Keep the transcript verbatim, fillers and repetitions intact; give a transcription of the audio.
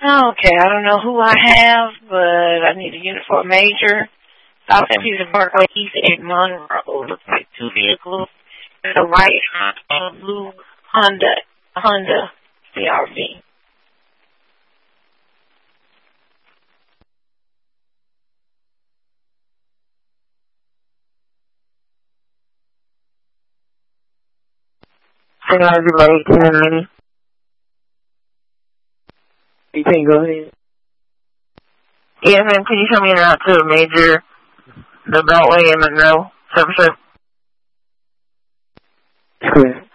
Okay, I don't know who I have, but I need a unit for a major. South San Pedro Parkway, East eight Monroe. Looks like two vehicles. There's a white uh, blue Honda, Honda C R V. Say hi, everybody. Can you hear me? You can go ahead. Yeah, man, can you show me out to a major, the Beltway in Monroe, service? Correct.